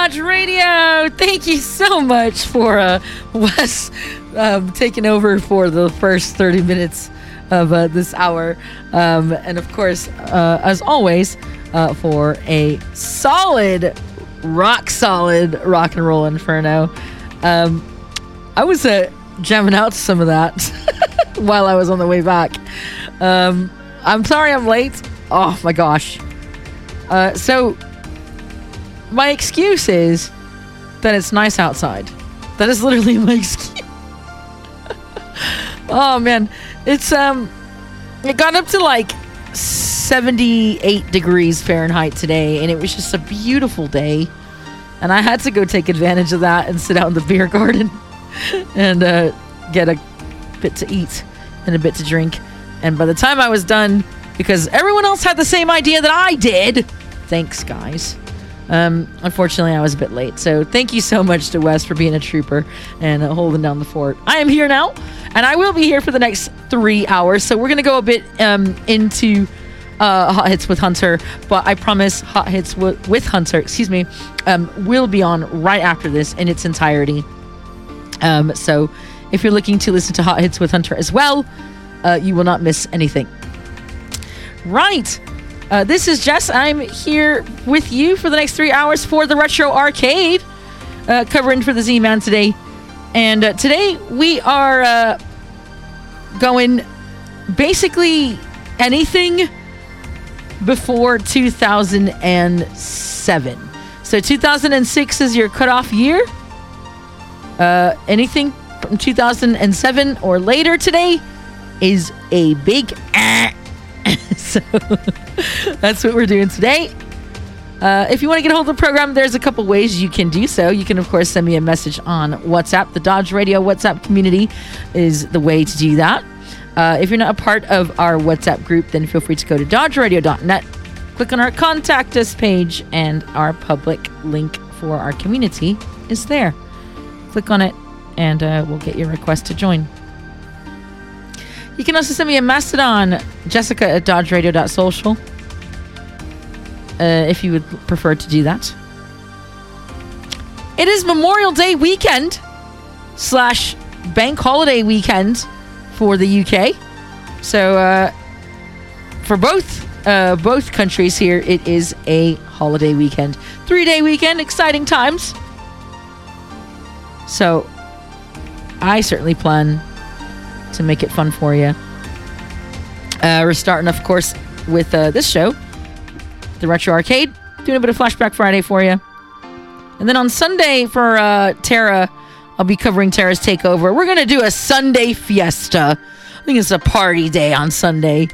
Dodge Radio. Thank you so much for Wes taking over for the first 30 minutes of this hour. And of course, as always, for a rock solid rock and roll inferno. I was jamming out some of that while I was on the way back. I'm sorry I'm late. Oh my gosh. So my excuse is that it's nice outside. That is literally my excuse. Oh man, it got up to like 78 degrees Fahrenheit today, and it was just a beautiful day. And I had to go take advantage of that and sit out in the beer garden and get a bit to eat and a bit to drink. And by the time I was done, because everyone else had the same idea that I did, thanks guys. Unfortunately, I was a bit late. So thank you so much to Wes for being a trooper and holding down the fort. I am here now, and I will be here for the next 3 hours. So we're going to go a bit into Hot Hits with Hunter, but I promise Hot Hits with Hunter, will be on right after this in its entirety. So if you're looking to listen to Hot Hits with Hunter as well, you will not miss anything. Right. This is Jess. I'm here with you for the next 3 hours for the Retro Arcade, covering for the Z-Man today. And today we are going basically anything before 2007. So 2006 is your cutoff year. Anything from 2007 or later today is a big so that's what we're doing today. If you want to get a hold of the program, there's a couple ways you can do so. You can, of course, send me a message on WhatsApp. The Dodge Radio WhatsApp community is the way to do that. If you're not a part of our WhatsApp group, then feel free to go to dodgeradio.net, click on our Contact Us page, and our public link for our community is there. Click on it, and we'll get your request to join. You can also send me a Mastodon, jessica@dodgeradio.social, if you would prefer to do that. It is Memorial Day weekend / bank holiday weekend for the UK. So for both countries here, it is a holiday weekend. 3-day weekend, exciting times. So I certainly plan to make it fun for you. We're starting, of course, with this show, the Retro Arcade, doing a bit of Flashback Friday for you. And then on Sunday for Tara, I'll be covering Tara's Takeover. We're going to do a Sunday fiesta. I think it's a party day on Sunday.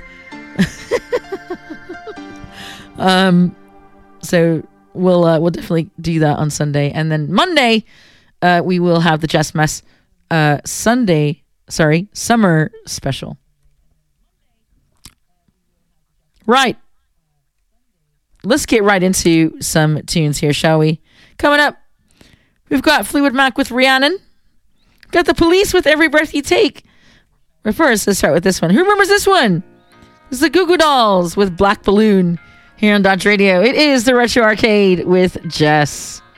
So we'll definitely do that on Sunday. And then Monday, we will have the Just Mess summer special. Right. Let's get right into some tunes here, shall we? Coming up, we've got Fleetwood Mac with Rhiannon. We've got the Police with Every Breath You Take. But first, let's start with this one. Who remembers this one? It's the Goo Goo Dolls with Black Balloon here on Dodge Radio. It is the Retro Arcade with Jess.